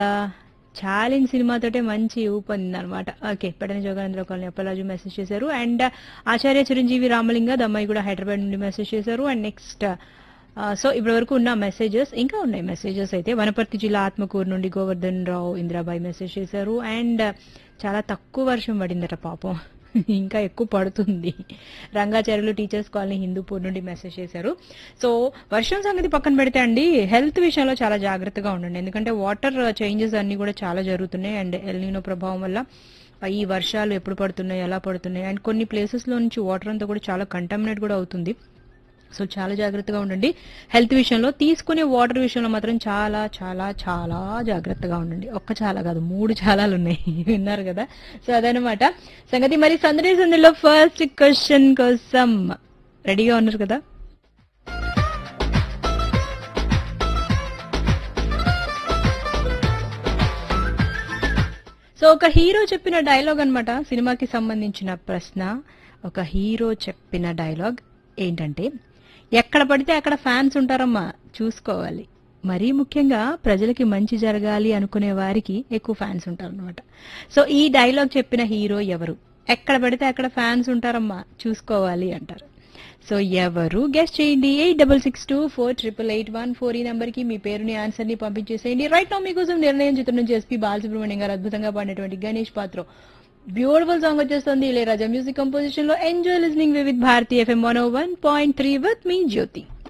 Challenge సినిమాతోటే మంచి ఊపొందిందనమాట. Okay. Pedana Jogananda Rao colony Appalaraju message చేశారు. And ఆచార్య చిరంజీవి రామలింగ దమ్మాయి కూడా హైదరాబాద్ నుండి మెసేజ్ చేశారు. అండ్ నెక్స్ట్ సో ఇప్పటి వరకు ఉన్న మెసేజెస్ ఇంకా ఉన్నాయి. మెసేజెస్ అయితే వనపర్తి జిల్లా ఆత్మకూరు నుండి గోవర్ధన్ రావు ఇందిరాబాయి మెసేజ్ చేశారు. అండ్ చాలా తక్కువ వర్షం పడిందట పాపం, ఇంకా ఎక్కువ పడుతుంది. రంగాచార్యులు టీచర్స్ కాలనీ హిందూపూర్ నుండి మెసేజ్ చేశారు. సో వర్షం సంగతి పక్కన పెడితే అండి, హెల్త్ విషయంలో చాలా జాగ్రత్తగా ఉండండి. ఎందుకంటే వాటర్ చేంజెస్ అన్ని కూడా చాలా జరుగుతున్నాయి. అండ్ ఎల్నినో ప్రభావం వల్ల ఈ వర్షాలు ఎప్పుడు పడుతున్నాయి, ఎలా పడుతున్నాయి, అండ్ కొన్ని ప్లేసెస్ లో నుంచి వాటర్ అంతా కూడా చాలా కంటామినేట్ కూడా అవుతుంది. సో చాలా జాగ్రత్తగా ఉండండి. హెల్త్ విషయంలో తీసుకునే వాటర్ విషయంలో మాత్రం చాలా చాలా చాలా జాగ్రత్తగా ఉండండి. ఒక్క చాలా కాదు, 3 చాలాలు ఉన్నాయి. విన్నారు కదా. సో అదనమాట సంగతి. మరి సందడి సందడిలో ఫస్ట్ క్వశ్చన్ కోసం రెడీగా ఉన్నారు కదా. సో ఒక హీరో చెప్పిన డైలాగ్ అన్నమాట, సినిమాకి సంబంధించిన ప్రశ్న. ఒక హీరో చెప్పిన డైలాగ్ ఏంటంటే, ఎక్కడ పడితే అక్కడ ఫ్యాన్స్ ఉంటారమ్మా, చూసుకోవాలి. మరీ ముఖ్యంగా ప్రజలకి మంచి జరగాలి అనుకునే వారికి ఎక్కువ ఫ్యాన్స్ ఉంటారన్నమాట. సో ఈ డైలాగ్ చెప్పిన హీరో ఎవరు? ఎక్కడ పడితే అక్కడ ఫ్యాన్స్ ఉంటారమ్మా, చూసుకోవాలి అంటారు. సో ఎవరు గెస్ట్ చేయండి. 8662488814 ఈ నంబర్ కి మీ పేరుని ఆన్సర్ ని పంపించేసేయండి. రైట్ నౌ మీకోసం నిర్ణయం చిత్రం నుంచి ఎస్పీ బాలసుబ్రహ్మణ్యం గారు అద్భుతంగా పాడినటువంటి గణేష్ పాత్ర బ్యూటిఫుల్ సాంగ్ వచ్చేస్తుంది ఇళయరాజా మ్యూజిక్ కంపోజిషన్ లో. Enjoy listening with Bharati FM 101.3 with me Jyothi.